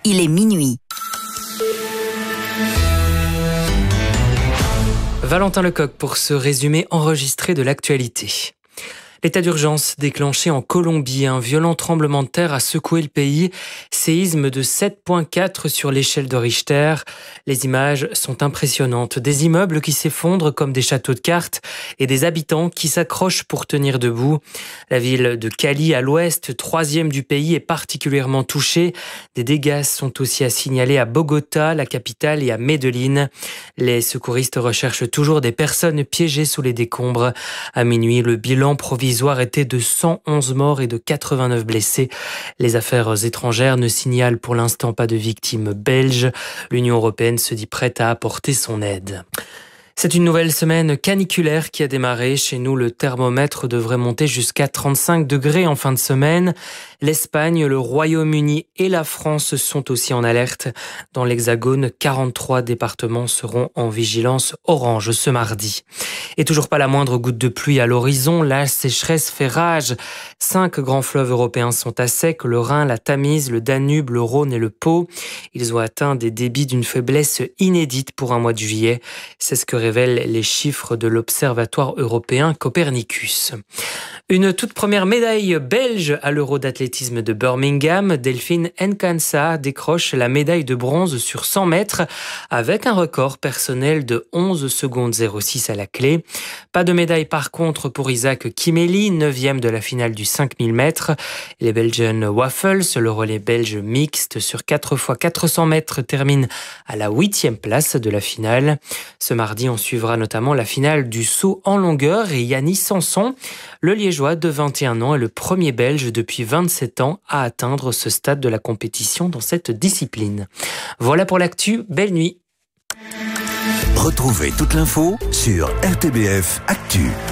il est minuit. Valentin Lecoq pour ce résumé enregistré de l'actualité. L'état d'urgence déclenché en Colombie, un violent tremblement de terre a secoué le pays, séisme de 7,4 sur l'échelle de Richter. Les images sont impressionnantes, des immeubles qui s'effondrent comme des châteaux de cartes et des habitants qui s'accrochent pour tenir debout. La ville de Cali à l'ouest, 3e du pays, est particulièrement touchée. Des dégâts sont aussi à signaler à Bogota, la capitale, et à Medellín. Les secouristes recherchent toujours des personnes piégées sous les décombres. À minuit, le bilan provisoire était de 111 morts et de 89 blessés. Les affaires étrangères ne signalent pour l'instant pas de victimes belges. L'Union européenne se dit prête à apporter son aide. C'est une nouvelle semaine caniculaire qui a démarré. Chez nous, le thermomètre devrait monter jusqu'à 35 degrés en fin de semaine. L'Espagne, le Royaume-Uni et la France sont aussi en alerte. Dans l'Hexagone, 43 départements seront en vigilance orange ce mardi. Et toujours pas la moindre goutte de pluie à l'horizon. La sécheresse fait rage. 5 grands fleuves européens sont à sec. Le Rhin, la Tamise, le Danube, le Rhône et le Pô. Ils ont atteint des débits d'une faiblesse inédite pour un mois de juillet. C'est ce que révèlent les chiffres de l'Observatoire européen Copernicus. Une toute première médaille belge à l'Euro d'athlétisme de Birmingham. Delphine Nkansa décroche la médaille de bronze sur 100 mètres avec un record personnel de 11 secondes 06 à la clé. Pas de médaille par contre pour Isaac Kimeli, 9e de la finale du 5000 mètres. Les Belgian Waffles, le relais belge mixte sur 4x400 mètres, termine à la 8e place de la finale. Ce mardi, on suivra notamment la finale du saut en longueur et Yannis Sanson, le Liégeois de 21 ans, est le premier Belge depuis 27 ans à atteindre ce stade de la compétition dans cette discipline. Voilà pour l'actu, belle nuit. Retrouvez toute l'info sur RTBF Actu.